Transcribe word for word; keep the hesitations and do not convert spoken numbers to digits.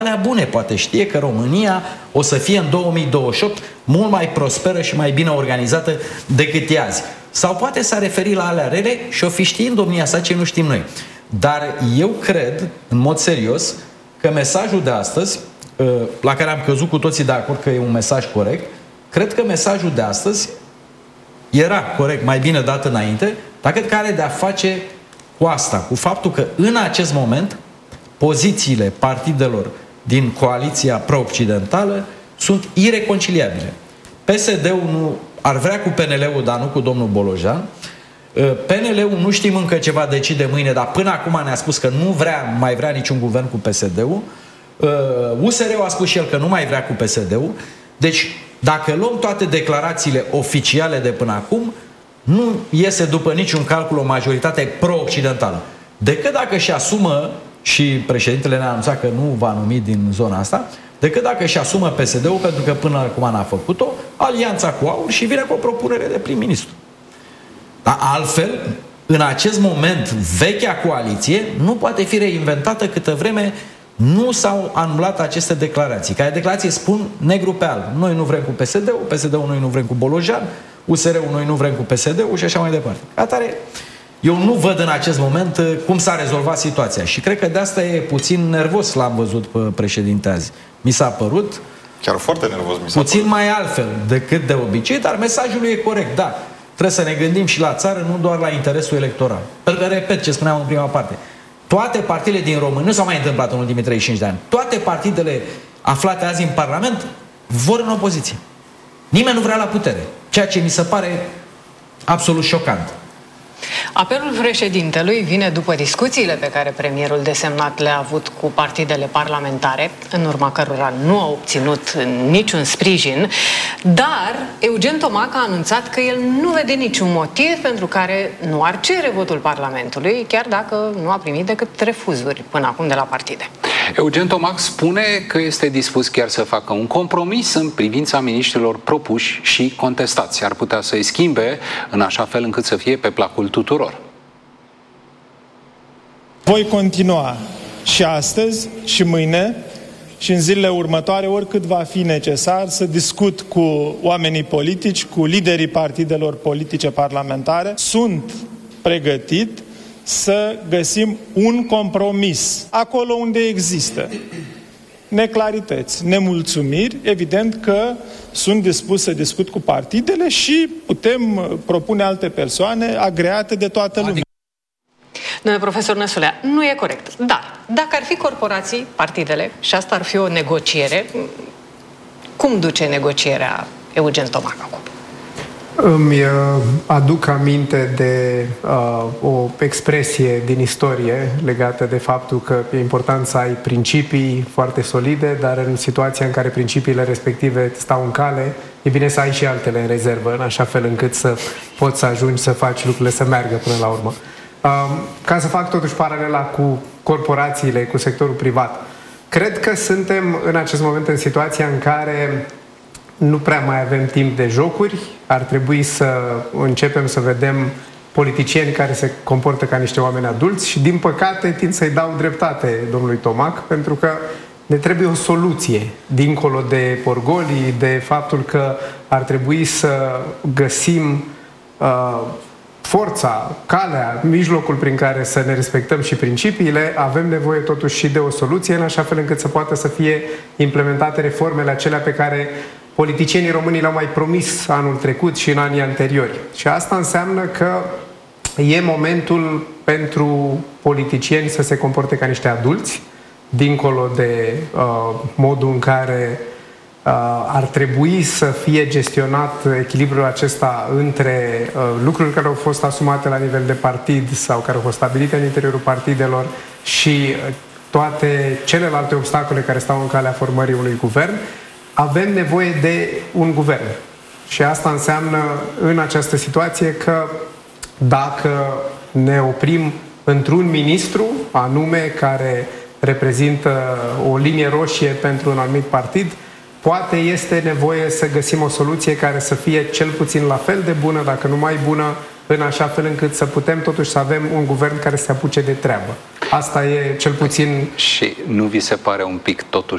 bune, poate știe că România o să fie în două mii douăzeci și opt mult mai prosperă și mai bine organizată decât e azi. Sau poate s-a referit la alea rele și o fi știind domnia sa ce nu știm noi. Dar eu cred, în mod serios, că mesajul de astăzi, la care am căzut cu toții de acord că e un mesaj corect, cred că mesajul de astăzi era corect, mai bine dat înainte, dar cred că are de-a face cu asta, cu faptul că în acest moment pozițiile partidelor din coaliția pro-occidentală sunt ireconciliabile. P S D-ul nu ar vrea cu P N L-ul, dar nu cu domnul Bolojan. P N L-ul nu știm încă ce va decide mâine, dar până acum ne-a spus că nu vrea, mai vrea niciun guvern cu P S D-ul. U S R-ul a spus și el că nu mai vrea cu P S D-ul. Deci, dacă luăm toate declarațiile oficiale de până acum, nu iese după niciun calcul o majoritate pro-occidentală. Decât dacă își asumă, și președintele ne-a anunțat că nu va numi din zona asta, decât dacă își asumă P S D-ul, pentru că până acum n-a făcut-o, alianța cu AUR și vine cu o propunere de prim-ministru. Dar altfel, în acest moment, vechea coaliție nu poate fi reinventată câtă vreme nu s-au anulat aceste declarații. Care declarații spun negru pe alb. Noi nu vrem cu P S D-ul, P S D-ul noi nu vrem cu Bolojan, U S R-ul noi nu vrem cu P S D-ul și așa mai departe. Atare, eu nu văd în acest moment cum s-a rezolvat situația și cred că de asta e puțin nervos, l-am văzut pe președinte azi. Mi s-a părut chiar foarte nervos, mi s-a puțin părut. mai altfel decât de obicei, dar mesajul e corect, da. Trebuie să ne gândim și la țară, nu doar la interesul electoral. Pentru că, repet ce spuneam în prima parte, toate partidele din România, nu s-au mai întâmplat în ultimii treizeci și cinci de ani, toate partidele aflate azi în Parlament vor în opoziție. Nimeni nu vrea la putere, ceea ce mi se pare absolut șocant. Apelul președintelui vine după discuțiile pe care premierul desemnat le-a avut cu partidele parlamentare, în urma cărora nu a obținut niciun sprijin, dar Eugen Tomac a anunțat că el nu vede niciun motiv pentru care nu ar cere votul Parlamentului, chiar dacă nu a primit decât refuzuri până acum de la partide. Eugen Tomac spune că este dispus chiar să facă un compromis în privința miniștrilor propuși și contestați. Ar putea să-i schimbe în așa fel încât să fie pe placul tuturor. Voi continua și astăzi și mâine și în zilele următoare, oricât va fi necesar, să discut cu oamenii politici, cu liderii partidelor politice parlamentare. Sunt pregătit să găsim un compromis acolo unde există neclarități, nemulțumiri. Evident că sunt dispus să discut cu partidele și putem propune alte persoane agreate de toată lumea. Domnule profesor Năsulea, nu e corect. Dar dacă ar fi corporații, partidele, și asta ar fi o negociere, cum duce negocierea Eugen Tomac acum? Îmi aduc aminte de uh, o expresie din istorie legată de faptul că e important să ai principii foarte solide, dar în situația în care principiile respective stau în cale, e bine să ai și altele în rezervă, în așa fel încât să poți să ajungi să faci lucrurile să meargă până la urmă. Uh, ca să fac totuși paralela cu corporațiile, cu sectorul privat, cred că suntem în acest moment în situația în care nu prea mai avem timp de jocuri, ar trebui să începem să vedem politicieni care se comportă ca niște oameni adulți și, din păcate, tind să-i dau dreptate domnului Tomac, pentru că ne trebuie o soluție, dincolo de porgolii, de faptul că ar trebui să găsim uh, forța, calea, mijlocul prin care să ne respectăm și principiile. Avem nevoie totuși și de o soluție, în așa fel încât să poată să fie implementate reformele acelea pe care politicienii români le-au mai promis anul trecut și în anii anteriori. Și asta înseamnă că e momentul pentru politicieni să se comporte ca niște adulți, dincolo de uh, modul în care uh, ar trebui să fie gestionat echilibrul acesta între uh, lucruri care au fost asumate la nivel de partid sau care au fost stabilite în interiorul partidelor și uh, toate celelalte obstacole care stau în calea formării unui guvern. Avem nevoie de un guvern. Și asta înseamnă în această situație că dacă ne oprim într-un ministru anume care reprezintă o linie roșie pentru un anumit partid, poate este nevoie să găsim o soluție care să fie cel puțin la fel de bună, dacă nu mai bună, în așa fel încât să putem totuși să avem un guvern care se apuce de treabă. Asta e cel puțin... Și nu vi se pare un pic totuși